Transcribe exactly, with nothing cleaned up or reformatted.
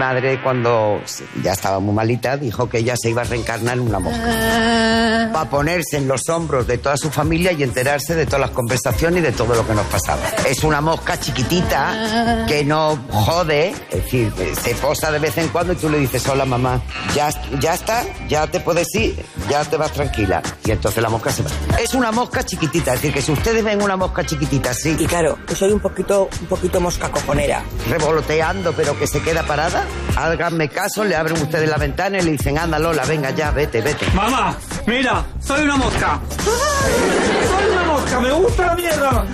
madre, cuando ya estaba muy malita, dijo que ella se iba a reencarnar en una mosca. Para ponerse en los hombros de toda su familia y enterarse de todas las conversaciones y de todo lo que nos pasaba. Es una mosca chiquitita que no jode, es decir, se posa de vez en cuando y tú le dices, hola mamá, ya, ya está, ya te puedes ir, ya te vas tranquila. Y entonces la mosca se va. Es una mosca chiquitita, es decir, que si ustedes ven una mosca chiquitita así... Y claro, soy un poquito, un poquito mosca cojonera. Revoloteando, pero que se queda parada, háganme caso, le abren ustedes la ventana y le dicen, anda Lola, venga ya, vete, vete. Mamá, mira, soy una mosca. Soy una mosca, me gusta la mierda.